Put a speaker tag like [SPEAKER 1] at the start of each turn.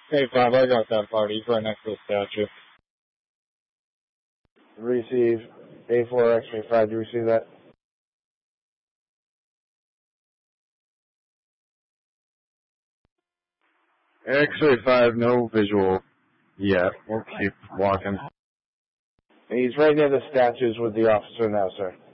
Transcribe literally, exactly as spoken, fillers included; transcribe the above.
[SPEAKER 1] Hey, five, I got that party. He's right next to the statue.
[SPEAKER 2] Receive. A four X-ray five, do you receive that?
[SPEAKER 3] X-ray five, no visual yet. We'll keep walking.
[SPEAKER 2] He's right near the statues with the officer now, sir.